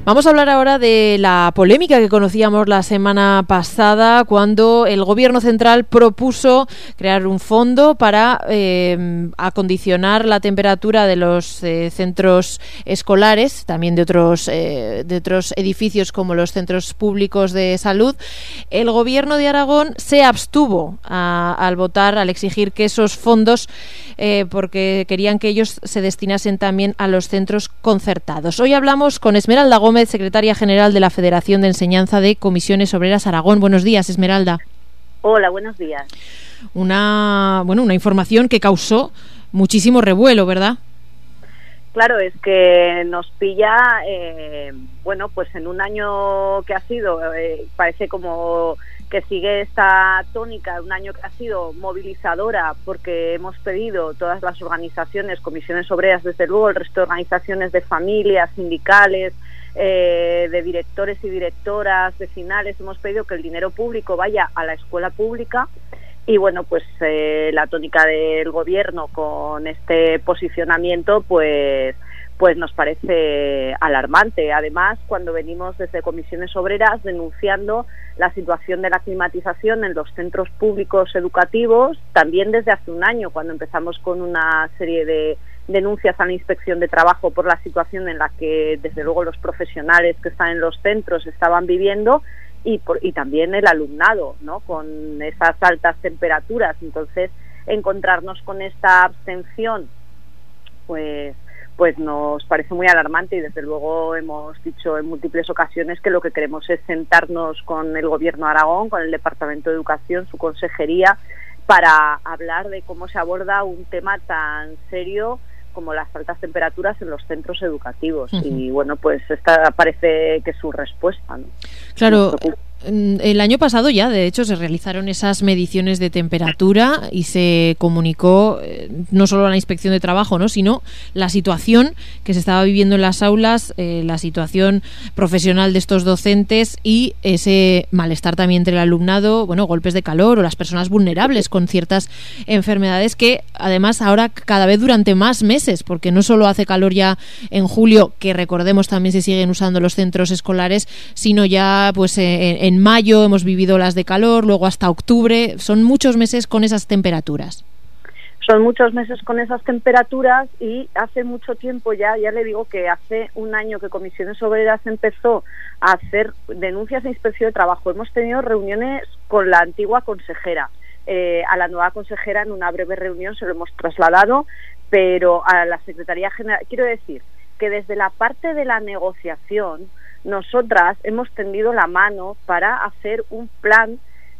Vamos a hablar ahora de la polémica que conocíamos la semana pasada cuando el Gobierno central propuso crear un fondo para acondicionar la temperatura de los centros escolares, también de otros edificios como los centros públicos de salud. El Gobierno de Aragón se abstuvo al votar, al exigir que esos fondos, porque querían que ellos se destinasen también a los centros concertados. Hoy hablamos con Esmeralda Gómez, secretaria general de la Federación de Enseñanza de Comisiones Obreras Aragón. Buenos días, Esmeralda. Hola, buenos días. Una información que causó muchísimo revuelo, ¿verdad? Claro, es que nos pilla, pues en un año que ha sido, parece como que sigue esta tónica, un año que ha sido movilizadora, porque hemos pedido todas las organizaciones, comisiones obreras, desde luego el resto de organizaciones de familias, sindicales, de directores y directoras vecinales, hemos pedido que el dinero público vaya a la escuela pública. Y bueno, pues la tónica del Gobierno con este posicionamiento pues nos parece alarmante. Además, cuando venimos desde comisiones obreras denunciando la situación de la climatización en los centros públicos educativos, también desde hace un año, cuando empezamos con una serie de denuncias a la Inspección de Trabajo por la situación en la que, desde luego, los profesionales que están en los centros estaban viviendo, y también el alumnado, ¿no?, con esas altas temperaturas. Entonces, encontrarnos con esta abstención pues nos parece muy alarmante, y desde luego hemos dicho en múltiples ocasiones que lo que queremos es sentarnos con el Gobierno de Aragón, con el Departamento de Educación, su consejería, para hablar de cómo se aborda un tema tan serio como las altas temperaturas en los centros educativos. Uh-huh. Y bueno, pues esta parece que es su respuesta, ¿no? Claro. El año pasado ya, de hecho, se realizaron esas mediciones de temperatura y se comunicó no solo a la Inspección de Trabajo, ¿no?, sino la situación que se estaba viviendo en las aulas, la situación profesional de estos docentes y ese malestar también entre el alumnado, golpes de calor o las personas vulnerables con ciertas enfermedades que además ahora cada vez durante más meses, porque no solo hace calor ya en julio, que recordemos también se siguen usando los centros escolares, sino ya pues en mayo hemos vivido olas de calor, luego hasta octubre. Son muchos meses con esas temperaturas. Son muchos meses con esas temperaturas, y hace mucho tiempo ya le digo que hace un año que Comisiones Obreras empezó a hacer denuncias de Inspección de Trabajo. Hemos tenido reuniones con la antigua consejera. A la nueva consejera en una breve reunión se lo hemos trasladado, pero a la Secretaría General, quiero decir que desde la parte de la negociación nosotras hemos tendido la mano para hacer un plan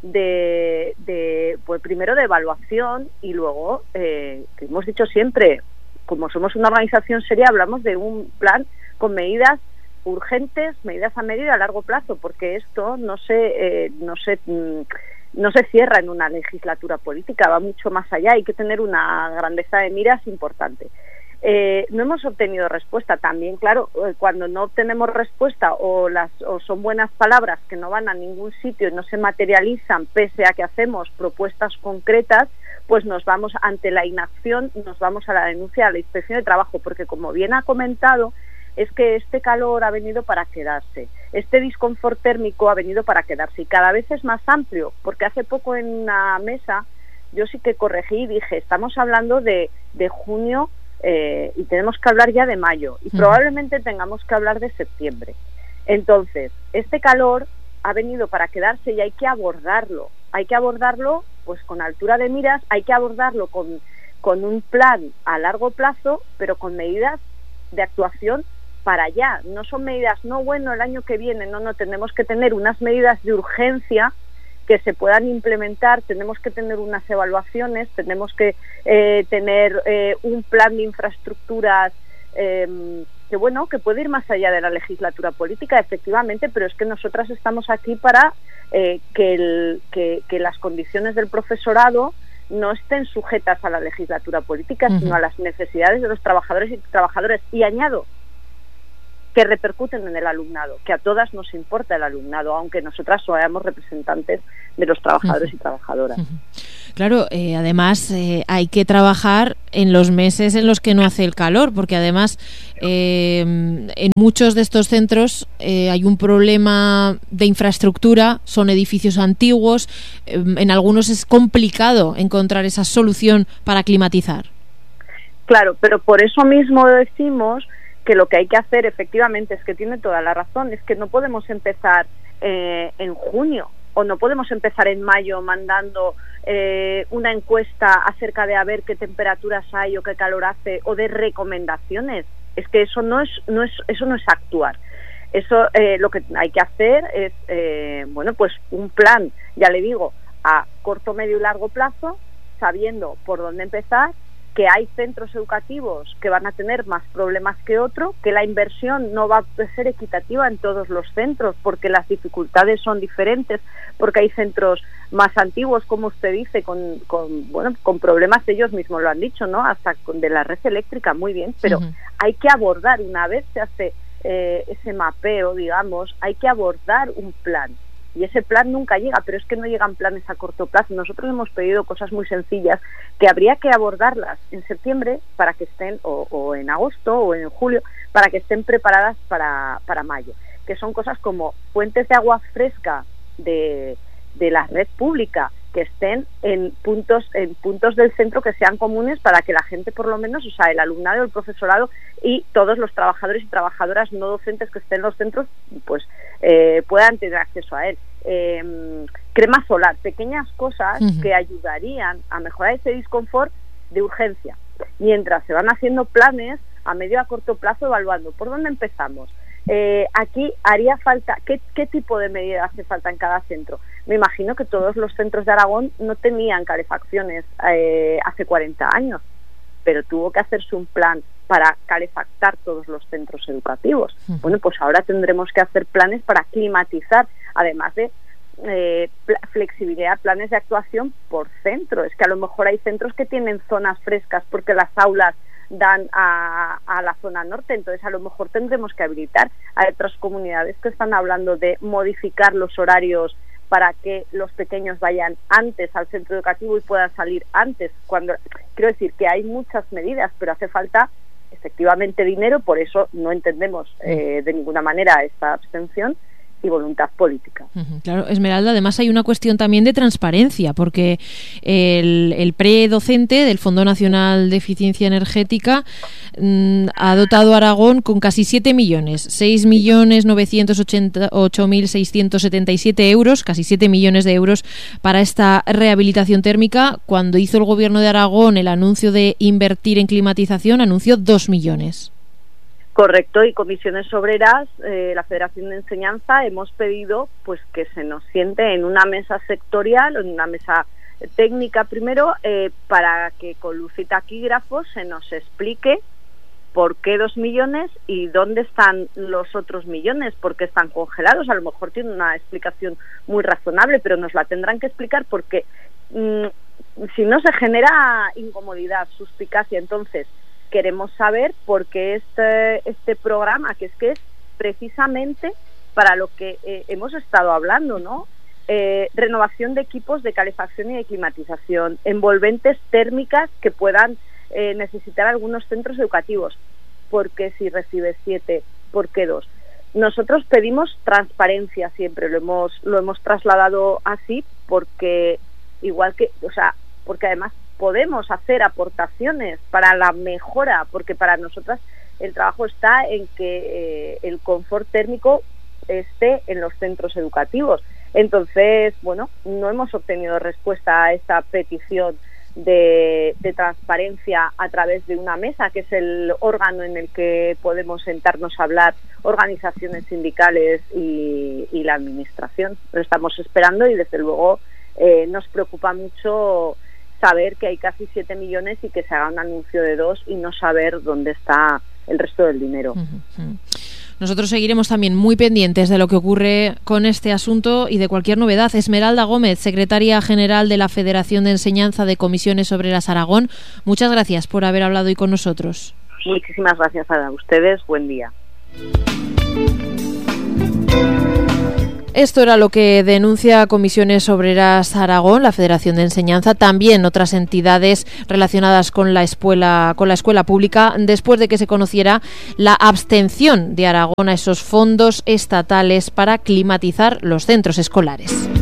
pues primero de evaluación, y luego, que hemos dicho siempre, como somos una organización seria, hablamos de un plan con medidas urgentes, medidas a medio y a largo plazo, porque esto no se cierra en una legislatura política, va mucho más allá, hay que tener una grandeza de miras importante. No hemos obtenido respuesta. También, claro, cuando no obtenemos respuesta o son buenas palabras que no van a ningún sitio y no se materializan pese a que hacemos propuestas concretas, pues nos vamos ante la inacción, nos vamos a la denuncia a la Inspección de Trabajo, porque como bien ha comentado, es que este calor ha venido para quedarse, este disconfort térmico ha venido para quedarse, y cada vez es más amplio, porque hace poco en una mesa yo sí que corregí y dije, estamos hablando de junio, y tenemos que hablar ya de mayo, y probablemente tengamos que hablar de septiembre. Entonces, este calor ha venido para quedarse y hay que abordarlo pues con altura de miras, hay que abordarlo con un plan a largo plazo, pero con medidas de actuación para allá. No son medidas, el año que viene, no, tenemos que tener unas medidas de urgencia que se puedan implementar, tenemos que tener unas evaluaciones, tenemos que tener un plan de infraestructuras que puede ir más allá de la legislatura política, efectivamente, pero es que nosotras estamos aquí para que las condiciones del profesorado no estén sujetas a la legislatura política, sino a las necesidades de los trabajadores y trabajadoras. Y añado que repercuten en el alumnado, que a todas nos importa el alumnado, aunque nosotras seamos representantes de los trabajadores y trabajadoras. Claro, además hay que trabajar en los meses en los que no hace el calor, porque además en muchos de estos centros hay un problema de infraestructura, son edificios antiguos, en algunos es complicado encontrar esa solución para climatizar. Claro, pero por eso mismo decimos que lo que hay que hacer efectivamente es que tiene toda la razón, es que no podemos empezar en junio o no podemos empezar en mayo mandando una encuesta acerca de a ver qué temperaturas hay o qué calor hace o de recomendaciones. Es que eso no es actuar. Eso lo que hay que hacer es pues un plan, ya le digo, a corto, medio y largo plazo, sabiendo por dónde empezar, que hay centros educativos que van a tener más problemas que otros, que la inversión no va a ser equitativa en todos los centros, porque las dificultades son diferentes, porque hay centros más antiguos, como usted dice, con problemas, ellos mismos lo han dicho, ¿no? Hasta de la red eléctrica, muy bien, pero hay que abordar, una vez se hace ese mapeo, digamos, hay que abordar un plan. Y ese plan nunca llega, pero es que no llegan planes a corto plazo. Nosotros hemos pedido cosas muy sencillas que habría que abordarlas en septiembre para que estén, o en agosto o en julio, para que estén preparadas para mayo. Que son cosas como fuentes de agua fresca de la red pública, que estén en puntos del centro que sean comunes para que la gente, por lo menos, o sea, el alumnado, el profesorado y todos los trabajadores y trabajadoras no docentes que estén en los centros, pues puedan tener acceso a él. Crema solar, pequeñas cosas que ayudarían a mejorar ese disconfort de urgencia, mientras se van haciendo planes a medio y a corto plazo evaluando por dónde empezamos. Aquí haría falta, ¿qué tipo de medida hace falta en cada centro? Me imagino que todos los centros de Aragón no tenían calefacciones hace 40 años, pero tuvo que hacerse un plan para calefactar todos los centros educativos. Bueno, pues ahora tendremos que hacer planes para climatizar, además de flexibilidad, planes de actuación por centro. Es que a lo mejor hay centros que tienen zonas frescas porque las aulas dan a la zona norte, entonces a lo mejor tendremos que habilitar. Hay otras comunidades que están hablando de modificar los horarios para que los pequeños vayan antes al centro educativo y puedan salir antes. Quiero decir que hay muchas medidas, pero hace falta efectivamente dinero, por eso no entendemos de ninguna manera esta abstención y voluntad política. Claro, Esmeralda, además hay una cuestión también de transparencia, porque el predocente del Fondo Nacional de Eficiencia Energética ha dotado a Aragón con casi 7 millones, 6.988.677 euros, casi 7 millones de euros para esta rehabilitación térmica. Cuando hizo el Gobierno de Aragón el anuncio de invertir en climatización, anunció 2 millones. Correcto, y Comisiones Obreras, la Federación de Enseñanza, hemos pedido pues que se nos siente en una mesa sectorial o en una mesa técnica primero para que con luz y taquígrafos se nos explique por qué 2 millones y dónde están los otros millones, por qué están congelados. A lo mejor tiene una explicación muy razonable, pero nos la tendrán que explicar porque si no se genera incomodidad, suspicacia. Entonces queremos saber por qué este programa, que es precisamente para lo que hemos estado hablando, ¿no? Renovación de equipos de calefacción y de climatización, envolventes térmicas que puedan necesitar algunos centros educativos. ¿Por qué si recibe 7? ¿Por qué 2? Nosotros pedimos transparencia siempre, lo hemos trasladado así porque porque además podemos hacer aportaciones para la mejora, porque para nosotras el trabajo está en que el confort térmico esté en los centros educativos. Entonces, bueno, no hemos obtenido respuesta a esta petición de transparencia a través de una mesa, que es el órgano en el que podemos sentarnos a hablar organizaciones sindicales y la administración. Lo estamos esperando y desde luego nos preocupa mucho saber que hay casi 7 millones y que se haga un anuncio de 2 y no saber dónde está el resto del dinero. Nosotros seguiremos también muy pendientes de lo que ocurre con este asunto y de cualquier novedad. Esmeralda Gómez, secretaria general de la Federación de Enseñanza de Comisiones Obreras Aragón, muchas gracias por haber hablado hoy con nosotros. Muchísimas gracias a ustedes. Buen día. Esto era lo que denuncia Comisiones Obreras Aragón, la Federación de Enseñanza, también otras entidades relacionadas con la escuela pública, después de que se conociera la abstención de Aragón a esos fondos estatales para climatizar los centros escolares.